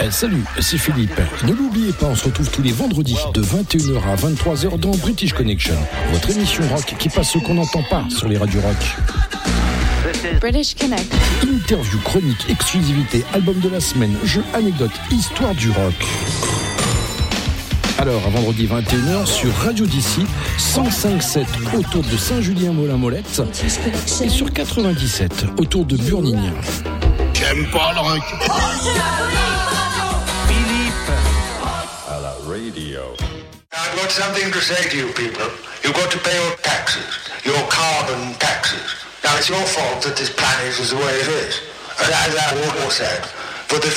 Salut, c'est Philippe. Ne l'oubliez pas, on se retrouve tous les vendredis de 21h à 23h dans British Connection, votre émission rock qui passe ce qu'on n'entend pas sur les radios rock. British Connect. Interview, chronique, exclusivité, album de la semaine, jeux, anecdotes, histoire du rock. Alors, à vendredi 21h sur Radio DC, 105.7 autour de Saint-Julien-Molin-Molette et sur 97 autour de Burnignan. J'aime pas le rock. Philippe. À la radio. I've got something to say to you people. You've got to pay your taxes, your carbon taxes. Now it's your fault that this planet is the way it is. And as that war said, for the